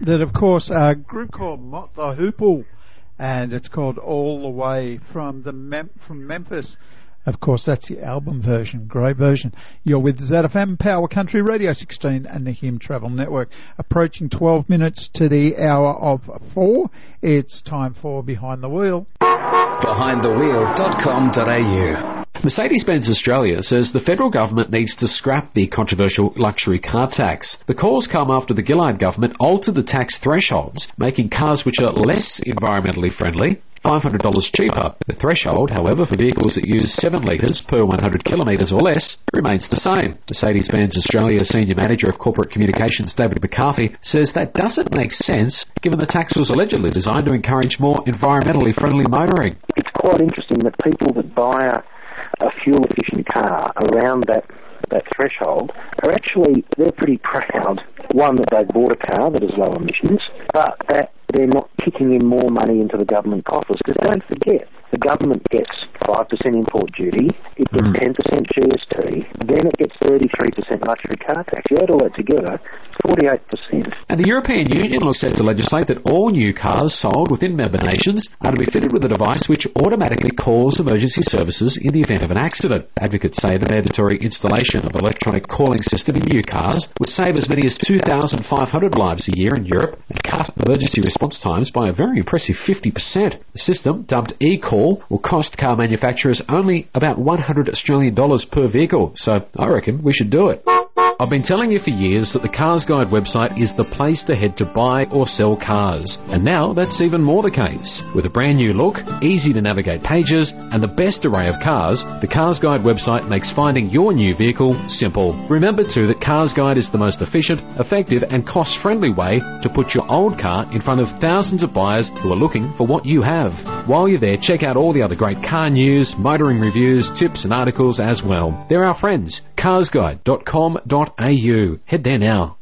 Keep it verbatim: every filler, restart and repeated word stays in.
that, of course, a group called Mott the Hoople, and it's called All the Way from the Mem- from Memphis. Of course, that's the album version, great version. You're with Z F M, Power Country Radio sixteen and the Hume Travel Network. Approaching twelve minutes to the hour of four. It's time for Behind the Wheel. behind the wheel dot com dot a u. Mercedes-Benz Australia says the federal government needs to scrap the controversial luxury car tax. The calls come after the Gillard government altered the tax thresholds, making cars which are less environmentally friendly five hundred dollars cheaper. The threshold, however, for vehicles that use seven litres per one hundred kilometres or less remains the same. Mercedes-Benz Australia Senior Manager of Corporate Communications David McCarthy says that doesn't make sense given the tax was allegedly designed to encourage more environmentally friendly motoring. It's quite interesting that people that buy a, a fuel-efficient car around that that threshold are actually, they're pretty proud, one, that they've bought a car that is low emissions, but that they're not kicking in more money into the government coffers. Because don't forget, the government gets five percent import duty, it gets mm. ten percent G S T, then it gets thirty-three percent luxury car tax. You add all that together, it's forty-eight percent. And the European Union looks set to legislate that all new cars sold within member nations are to be fitted with a device which automatically calls emergency services in the event of an accident. Advocates say the mandatory installation of an electronic calling system in new cars would save as many as two thousand five hundred lives a year in Europe and cut emergency response times by a very impressive fifty percent. The system, dubbed eCall, will cost car manufacturers only about one hundred Australian dollars per vehicle, so I reckon we should do it. I've been telling you for years that the Cars Guide website is the place to head to buy or sell cars, and now that's even more the case. With a brand new look, easy to navigate pages, and the best array of cars, the Cars Guide website makes finding your new vehicle simple. Remember too that Cars Guide is the most efficient, effective and cost-friendly way to put your old car in front of thousands of buyers who are looking for what you have. While you're there, check out all the other great car news, motoring reviews, tips and articles as well. They're our friends. cars guide dot com dot a u. Head there now.